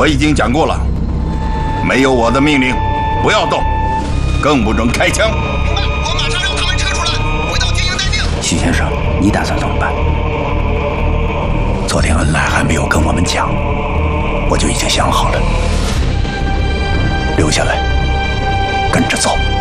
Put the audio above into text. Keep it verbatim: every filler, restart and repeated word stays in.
我已经讲过了，没有我的命令，不要动，更不准开枪。 明白，我马上让他们撤出来，回到军营待命。 许先生，你打算怎么办？昨天恩来还没有跟我们讲，我就已经想好了，留下来，跟着走。